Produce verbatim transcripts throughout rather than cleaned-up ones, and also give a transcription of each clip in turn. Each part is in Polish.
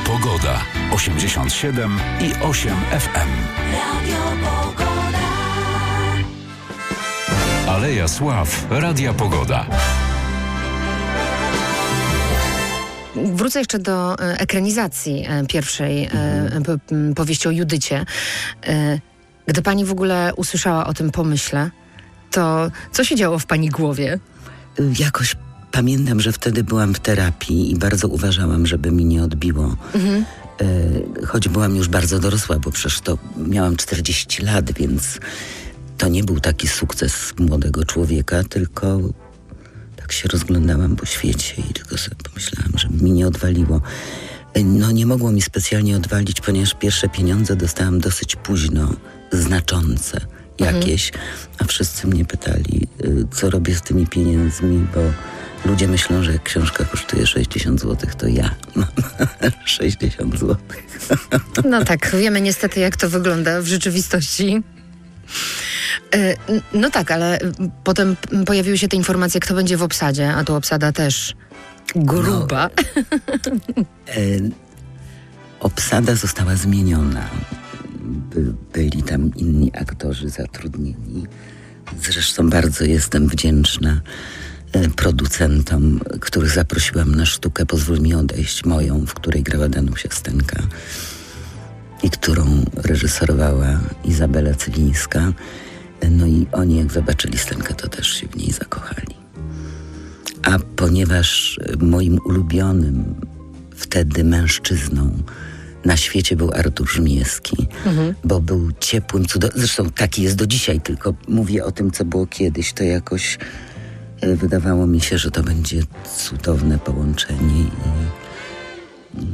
Pogoda. osiemdziesiąt siedem i osiem F M. Radio Pogoda. Aleja Sław. Radia Pogoda. Wrócę jeszcze do e, ekranizacji e, pierwszej e, po, powieści o Judycie. E, gdy pani w ogóle usłyszała o tym pomyśle, to co się działo w pani głowie? Jakoś pamiętam, że wtedy byłam w terapii i bardzo uważałam, żeby mi nie odbiło. Mhm. E, choć byłam już bardzo dorosła, bo przecież to miałam czterdzieści lat, więc to nie był taki sukces młodego człowieka, tylko tak się rozglądałam po świecie i tylko sobie pomyślałam, żeby mi nie odwaliło. No nie mogło mi specjalnie odwalić, ponieważ pierwsze pieniądze dostałam dosyć późno, znaczące jakieś, mhm. a wszyscy mnie pytali, co robię z tymi pieniędzmi, bo ludzie myślą, że jak książka kosztuje sześćdziesiąt złotych, to ja mam sześćdziesiąt złotych. No tak, wiemy niestety, jak to wygląda w rzeczywistości. No tak, ale potem pojawiły się te informacje, kto będzie w obsadzie, a tu obsada też gruba. No, e, obsada została zmieniona. By, byli tam inni aktorzy zatrudnieni. Zresztą bardzo jestem wdzięczna e, producentom, których zaprosiłam na sztukę Pozwól mi odejść, moją, w której grała Danusia Stenka i którą reżyserowała Izabela Cylińska. No i oni, jak zobaczyli Stenkę, to też się w niej zakochali. A ponieważ moim ulubionym wtedy mężczyzną na świecie był Artur Żmijewski, mhm. bo był ciepłym, cudownym, zresztą taki jest do dzisiaj, tylko mówię o tym, co było kiedyś, to jakoś e, wydawało mi się, że to będzie cudowne połączenie i, i,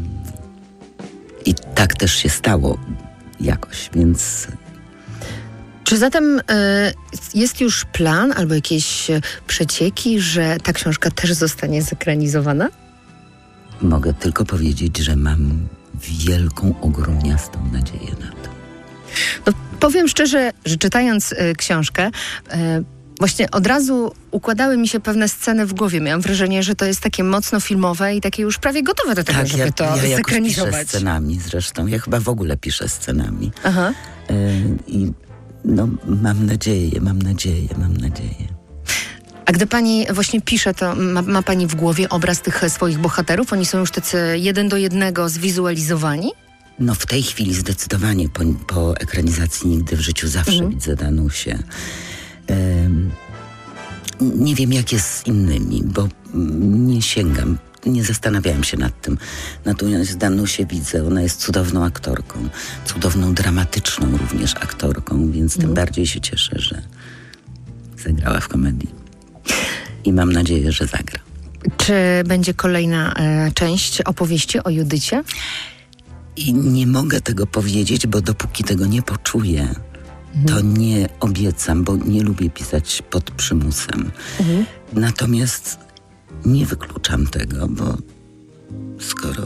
i tak też się stało jakoś, więc... Czy zatem y, jest już plan albo jakieś przecieki, że ta książka też zostanie zekranizowana? Mogę tylko powiedzieć, że mam wielką, ogromniastą nadzieję na to. No, powiem szczerze, że czytając y, książkę, y, właśnie od razu układały mi się pewne sceny w głowie. Miałam wrażenie, że to jest takie mocno filmowe i takie już prawie gotowe do tego, tak, żeby ja, to ja zekranizować. Ja piszę scenami zresztą. Ja chyba w ogóle piszę scenami. Aha. Y, I no, mam nadzieję, mam nadzieję, mam nadzieję. A gdy pani właśnie pisze, to ma, ma pani w głowie obraz tych swoich bohaterów? Oni są już tacy jeden do jednego zwizualizowani? No w tej chwili zdecydowanie po, po ekranizacji Nigdy w życiu zawsze mhm. widzę Danusię. Um, nie wiem, jak jest z innymi, bo nie sięgam, nie zastanawiałem się nad tym. Natomiast Danusię widzę, ona jest cudowną aktorką, cudowną, dramatyczną również aktorką, więc mhm. tym bardziej się cieszę, że zagrała w komedii. I mam nadzieję, że zagra. Czy będzie kolejna e, część opowieści o Judycie? I nie mogę tego powiedzieć, bo dopóki tego nie poczuję, mhm. to nie obiecam, bo nie lubię pisać pod przymusem. Mhm. Natomiast nie wykluczam tego, bo skoro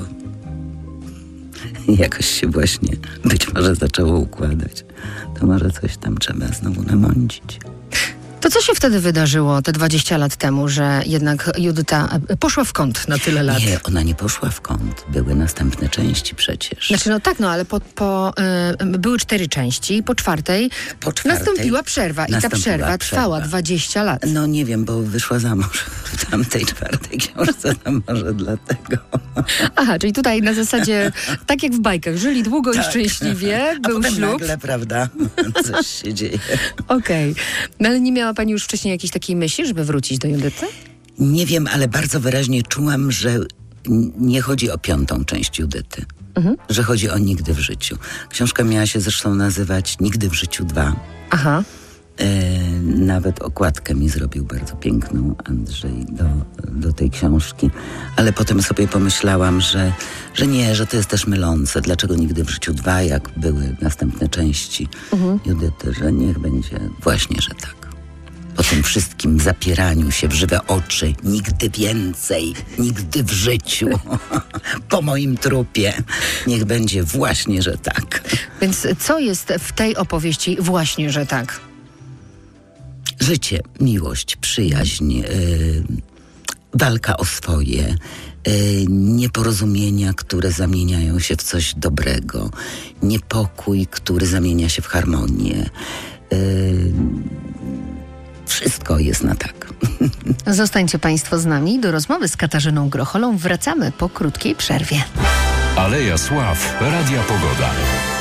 jakoś się właśnie być może zaczęło układać, to może coś tam trzeba znowu namącić. To co się wtedy wydarzyło te dwadzieścia lat temu, że jednak Judyta poszła w kąt na tyle lat? Nie, ona nie poszła w kąt. Były następne części przecież. Znaczy no tak, no ale po, po, y, były cztery części i po czwartej, po czwartej nastąpiła przerwa. I ta przerwa trwała dwadzieścia lat. No nie wiem, bo wyszła za mąż w tamtej czwartej książce, to może dlatego. Aha, czyli tutaj na zasadzie, tak jak w bajkach, żyli długo tak. i szczęśliwie, był A potem ślub. nagle, prawda, coś się dzieje. Okej, okay. No ale nie miała pani już wcześniej jakiejś takiej myśli, żeby wrócić do Judyty? Nie wiem, ale bardzo wyraźnie czułam, że nie chodzi o piątą część Judyty. Mhm. Że chodzi o Nigdy w życiu. Książka miała się zresztą nazywać Nigdy w życiu dwa. Aha. E, nawet okładkę mi zrobił bardzo piękną Andrzej do, do tej książki. Ale potem sobie pomyślałam, że, że nie, że to jest też mylące. Dlaczego Nigdy w życiu dwa, jak były następne części mhm. Judyty, że niech będzie właśnie, że tak. Po tym wszystkim zapieraniu się w żywe oczy, nigdy więcej, nigdy w życiu, po moim trupie, niech będzie właśnie, że tak. Więc co jest w tej opowieści właśnie, że tak? Życie, miłość, przyjaźń, yy, walka o swoje, nieporozumienia, które zamieniają się w coś dobrego, niepokój, który zamienia się w harmonię. Wszystko jest na tak. Zostańcie Państwo z nami. Do rozmowy z Katarzyną Grocholą wracamy po krótkiej przerwie. Aleja Sław, Radia Pogoda.